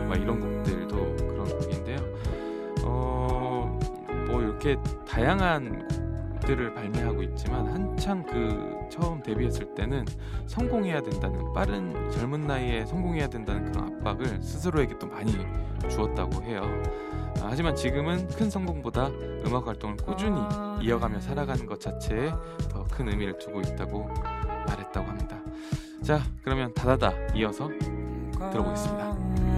막 이런 곡들도 그런 곡인데요. 뭐 이렇게 다양한 곡들을 발매하고 있지만 한창 그 처음 데뷔했을 때는 성공해야 된다는, 빠른 젊은 나이에 성공해야 된다는 그런 압박을 스스로에게 또 많이 주었다고 해요. 하지만 지금은 큰 성공보다 음악 활동을 꾸준히 이어가며 살아가는 것 자체에 더 큰 의미를 두고 있다고 말했다고 합니다. 자, 그러면 다다다 이어서 들어보겠습니다.